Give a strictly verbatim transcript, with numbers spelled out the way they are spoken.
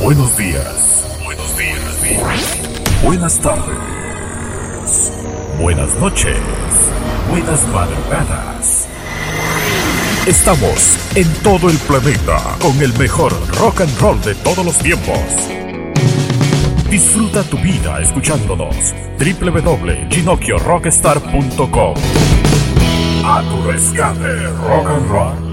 Buenos días. Buenos días. Buenas tardes. Buenas noches. Buenas madrugadas. Estamos en todo el planeta con el mejor rock and roll de todos los tiempos. Disfruta tu vida escuchándonos. doble u doble u doble punto ginocchio rockstar punto com. A tu rescate, rock and roll.